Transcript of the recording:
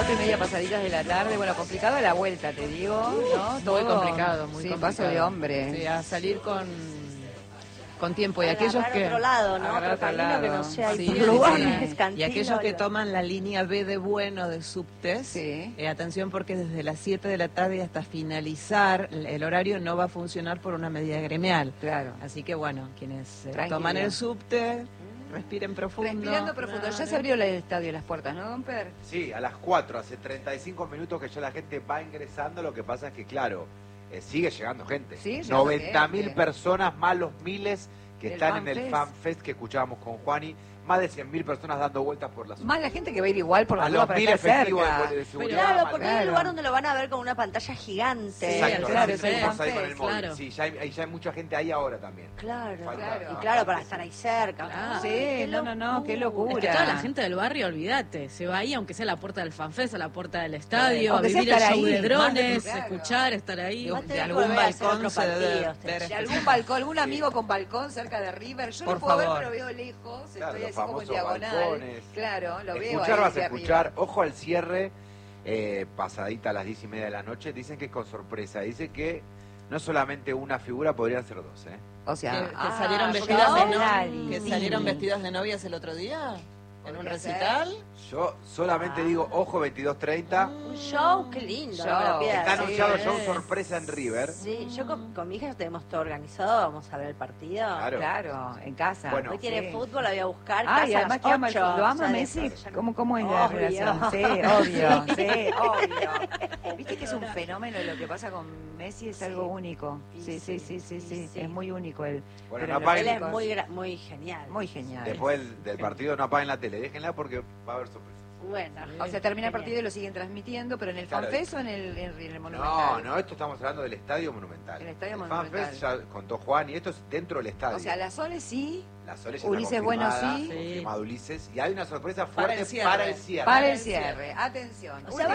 4:30 pasaditas de la tarde. Bueno, complicado a la vuelta, te digo, ¿no? Muy complicado, muy sí, complicado. paso de hombre. Sí, a salir con tiempo. Y Agarrar aquellos que... otro lado, ¿no? Agarrar Otro otro camino que lado. no sea Sí, Ipurúa, sí. Cantilo, Y aquellos que lo- toman la línea B de Bueno de subtes, Sí. atención porque desde las 7 de la tarde hasta finalizar el horario no va a funcionar por una medida gremial. Claro. Así que bueno, quienes Tranquilo. toman el subte, respiren profundo. Respirando profundo. Ya se abrió el estadio, las puertas, ¿no, don Per? Sí, a las 4, hace 35 minutos que ya la gente va ingresando, lo que pasa es que, claro, sigue llegando gente. Sí, llegando 90.000 gente. personas, más los miles que Del están en FanFest. el FanFest que escuchábamos con Juani, más de 100.000 personas dando vueltas por la ciudad. Más la gente que va a ir igual por la A duda los para 1000 estar efectivos cerca. de seguridad. Claro, más porque los- hay un Claro. lugar donde lo van a ver con una pantalla gigante. Exacto, claro, así es el seguimos ahí con el FanFest, móvil. claro. Sí, ya hay mucha gente ahí ahora también. Claro, Falta- claro. Y ah, claro, falta- para estar ahí cerca. Claro. Ay, Sí, qué no, qué locura. Es que toda la gente del barrio, olvídate, se va ahí, aunque sea a la puerta del FanFest, a la puerta del estadio, Aunque a sea vivir el estar show ahí, de drones, claro. escuchar, estar ahí. Va a De tener que algún volver a hacer balcón otro se debe partido, ver. De algún balcón, algún amigo con balcón cerca de River. Yo Por lo puedo ver, favor. pero veo lejos. Claro, Estoy los así como en famosos diagonal. balcones. Claro, lo veo Escuchar ahí vas desde a escuchar, arriba. ojo al cierre, pasadita a las 10:30 de la noche, dicen que es con sorpresa, dice que no solamente una figura, podrían ser dos, ¿eh? O sea, Que salieron porque vestidas de no, novias. Que sí. salieron vestidas de novias el otro día en un Podría ser. recital. Yo solamente digo, ojo, 22:30, Un show, qué lindo. Show. No me lo pierdas. está sí, anunciado es. show sorpresa en River. Sí, yo con mi hija ya tenemos todo organizado, vamos a ver el partido. Claro, en casa. Bueno. Hoy tiene Sí. fútbol, la voy a buscar. Ah, y casa a además las que ama, 8, lo ama sale. Messi. Ya no- ¿Cómo es la Obvio. relación? Sí, obvio, sí, obvio. Viste que es un fenómeno, lo que pasa con Messi es algo único. Sí, sí, sí, sí, sí, sí. es muy único él. Bueno, Pero no los apaguen- Él es chicos, muy genial. muy genial. Después del partido no apaguen la tele, déjenla porque va a haber sorpresa. Bueno. O sea, termina el partido y lo siguen transmitiendo, pero en el Claro. FanFest o en el No, Monumental. no, esto estamos hablando del Estadio Monumental. El Estadio FanFest Monumental. ya contó Juan y esto es dentro del estadio. O sea, la Sole sí, La Sole ya está Ulises Bueno confirmada, sí. confirmado Ulises, y hay una sorpresa Para fuerte el cierre. para el cierre. para el cierre. Atención. O sea,